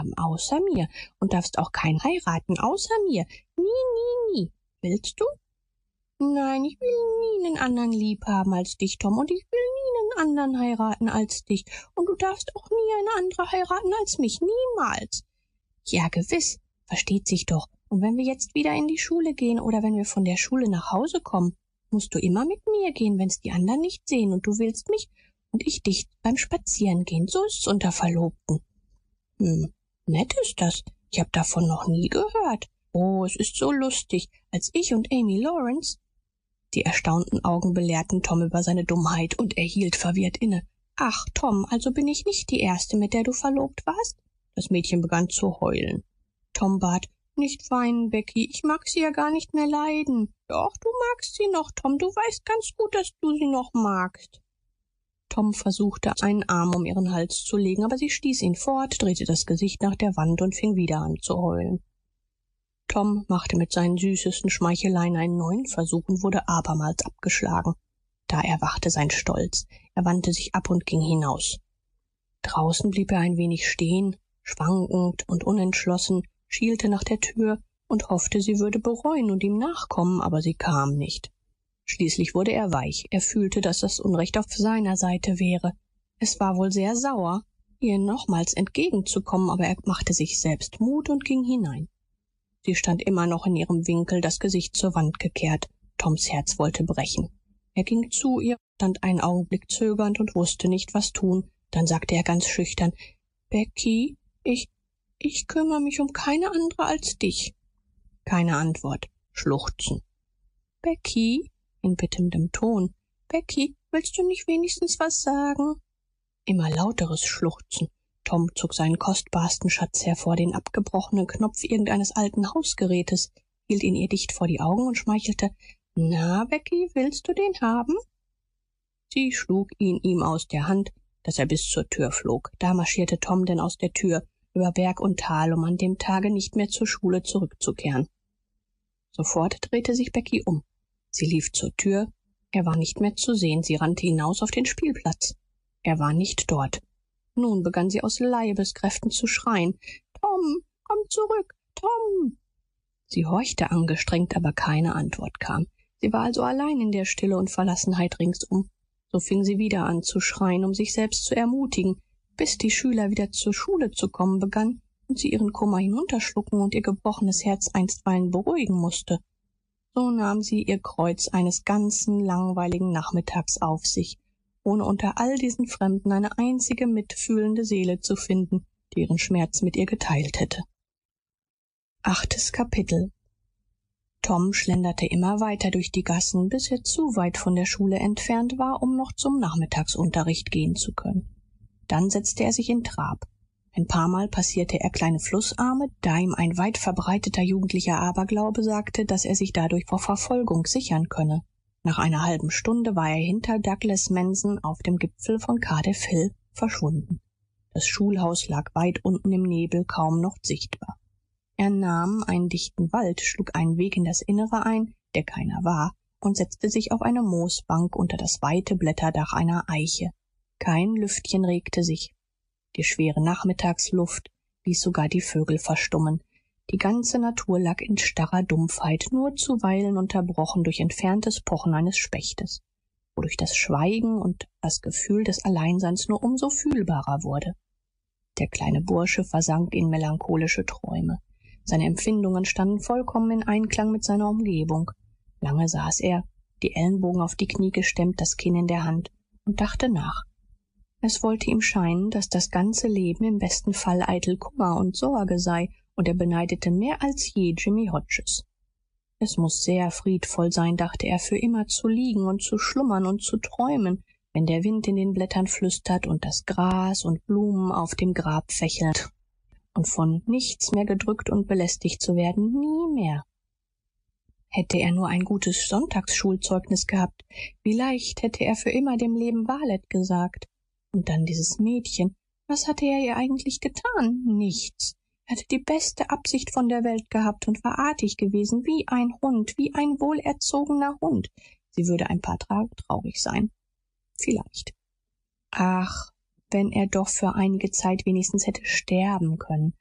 haben, außer mir. Und darfst auch keinen heiraten, außer mir. Nie, nie, nie. Willst du? Nein, ich will nie einen anderen lieb haben als dich, Tom. Und ich will nie einen anderen heiraten als dich. Und du darfst auch nie eine andere heiraten als mich. Niemals. Ja, gewiss. Versteht sich doch. Und wenn wir jetzt wieder in die Schule gehen oder wenn wir von der Schule nach Hause kommen, musst du immer mit mir gehen, wenn's die anderen nicht sehen und du willst mich und ich dich beim Spazierengehen. So ist's unter Verlobten. Nett ist das. Ich hab davon noch nie gehört. Oh, es ist so lustig. Als ich und Amy Lawrence. Die erstaunten Augen belehrten Tom über seine Dummheit und er hielt verwirrt inne. Ach, Tom, also bin ich nicht die Erste, mit der du verlobt warst? Das Mädchen begann zu heulen. Tom bat, nicht weinen, Becky, ich mag sie ja gar nicht mehr leiden. Doch, du magst sie noch, Tom, du weißt ganz gut, dass du sie noch magst. Tom versuchte, einen Arm um ihren Hals zu legen, aber sie stieß ihn fort, drehte das Gesicht nach der Wand und fing wieder an zu heulen. Tom machte mit seinen süßesten Schmeicheleien einen neuen Versuch und wurde abermals abgeschlagen. Da erwachte sein Stolz. Er wandte sich ab und ging hinaus. Draußen blieb er ein wenig stehen, schwankend und unentschlossen, schielte nach der Tür und hoffte, sie würde bereuen und ihm nachkommen, aber sie kam nicht. Schließlich wurde er weich. Er fühlte, dass das Unrecht auf seiner Seite wäre. Es war wohl sehr sauer, ihr nochmals entgegenzukommen, aber er machte sich selbst Mut und ging hinein. Sie stand immer noch in ihrem Winkel, das Gesicht zur Wand gekehrt. Toms Herz wollte brechen. Er ging zu ihr, stand einen Augenblick zögernd und wusste nicht, was tun. Dann sagte er ganz schüchtern, Becky, ich kümmere mich um keine andere als dich. Keine Antwort. Schluchzen. Becky, in bittendem Ton. Becky, willst du nicht wenigstens was sagen? Immer lauteres Schluchzen. Tom zog seinen kostbarsten Schatz hervor, den abgebrochenen Knopf irgendeines alten Hausgerätes, hielt ihn ihr dicht vor die Augen und schmeichelte. Na, Becky, willst du den haben? Sie schlug ihn ihm aus der Hand, dass er bis zur Tür flog. Da marschierte Tom denn aus der Tür, über Berg und Tal, um an dem Tage nicht mehr zur Schule zurückzukehren. Sofort drehte sich Becky um. Sie lief zur Tür. Er war nicht mehr zu sehen. Sie rannte hinaus auf den Spielplatz. Er war nicht dort. Nun begann sie aus Leibeskräften zu schreien. Tom, komm zurück, Tom! Sie horchte angestrengt, aber keine Antwort kam. Sie war also allein in der Stille und Verlassenheit ringsum. So fing sie wieder an zu schreien, um sich selbst zu ermutigen, bis die Schüler wieder zur Schule zu kommen begannen und sie ihren Kummer hinunterschlucken und ihr gebrochenes Herz einstweilen beruhigen musste. So nahm sie ihr Kreuz eines ganzen langweiligen Nachmittags auf sich, ohne unter all diesen Fremden eine einzige mitfühlende Seele zu finden, die ihren Schmerz mit ihr geteilt hätte. 8. Kapitel. Tom schlenderte immer weiter durch die Gassen, bis er zu weit von der Schule entfernt war, um noch zum Nachmittagsunterricht gehen zu können. Dann setzte er sich in Trab. Ein paar Mal passierte er kleine Flussarme, da ihm ein weit verbreiteter jugendlicher Aberglaube sagte, dass er sich dadurch vor Verfolgung sichern könne. Nach einer halben Stunde war er hinter Douglas Mansion auf dem Gipfel von Cardiff Hill verschwunden. Das Schulhaus lag weit unten im Nebel, kaum noch sichtbar. Er nahm einen dichten Wald, schlug einen Weg in das Innere ein, der keiner war, und setzte sich auf eine Moosbank unter das weite Blätterdach einer Eiche. Kein Lüftchen regte sich. Die schwere Nachmittagsluft ließ sogar die Vögel verstummen. Die ganze Natur lag in starrer Dumpfheit, nur zuweilen unterbrochen durch entferntes Pochen eines Spechtes, wodurch das Schweigen und das Gefühl des Alleinseins nur umso fühlbarer wurde. Der kleine Bursche versank in melancholische Träume. Seine Empfindungen standen vollkommen in Einklang mit seiner Umgebung. Lange saß er, die Ellenbogen auf die Knie gestemmt, das Kinn in der Hand, und dachte nach. Es wollte ihm scheinen, dass das ganze Leben im besten Fall eitel Kummer und Sorge sei, und er beneidete mehr als je Jimmy Hodges. Es muß sehr friedvoll sein, dachte er, für immer zu liegen und zu schlummern und zu träumen, wenn der Wind in den Blättern flüstert und das Gras und Blumen auf dem Grab fächelt, und von nichts mehr gedrückt und belästigt zu werden, nie mehr. Hätte er nur ein gutes Sonntagsschulzeugnis gehabt, wie leicht hätte er für immer dem Leben Valet gesagt. Und dann dieses Mädchen, was hatte er ihr eigentlich getan? Nichts. Er hatte die beste Absicht von der Welt gehabt und war artig gewesen, wie ein Hund, wie ein wohlerzogener Hund. Sie würde ein paar Tage traurig sein. Vielleicht. Ach, wenn er doch für einige Zeit wenigstens hätte sterben können.